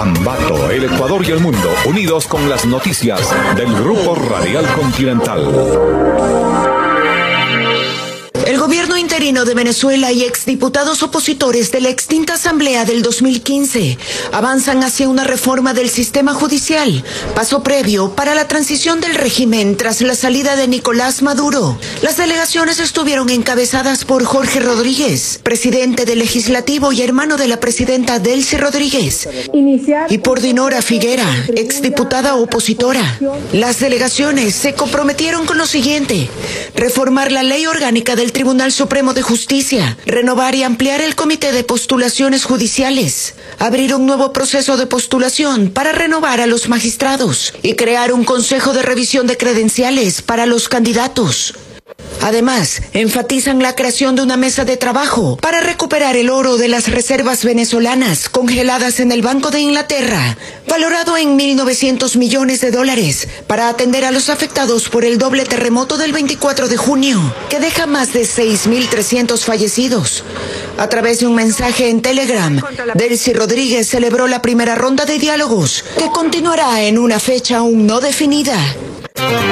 Ambato, el Ecuador y el mundo, unidos con las noticias del Grupo Radial Continental. El gobierno interino de Venezuela y exdiputados opositores de la extinta Asamblea del 2015 avanzan hacia una reforma del sistema judicial, paso previo para la transición del régimen tras la salida de Nicolás Maduro. Las delegaciones estuvieron encabezadas por Jorge Rodríguez, presidente del Legislativo y hermano de la presidenta Delcy Rodríguez, y por Dinora Figuera, exdiputada opositora. Las delegaciones se comprometieron con lo siguiente: reformar la ley orgánica del Tribunal Supremo de Justicia, renovar y ampliar el comité de postulaciones judiciales, abrir un nuevo proceso de postulación para renovar a los magistrados y crear un consejo de revisión de credenciales para los candidatos. Además, enfatizan la creación de una mesa de trabajo para recuperar el oro de las reservas venezolanas congeladas en el Banco de Inglaterra, valorado en $1.900 millones, para atender a los afectados por el doble terremoto del 24 de junio, que deja más de 6.300 fallecidos. A través de un mensaje en Telegram, Delcy Rodríguez celebró la primera ronda de diálogos, que continuará en una fecha aún no definida.